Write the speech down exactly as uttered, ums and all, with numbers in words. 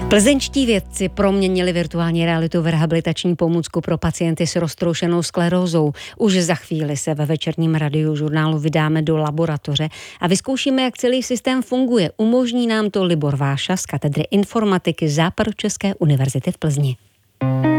Plzeňští vědci proměnili virtuální realitu v rehabilitační pomůcku pro pacienty s roztroušenou sklerózou. Už za chvíli se ve večerním radiožurnálu vydáme do laboratoře a vyzkoušíme, jak celý systém funguje. Umožní nám to Libor Váša z katedry informatiky Západočeské univerzity v Plzni.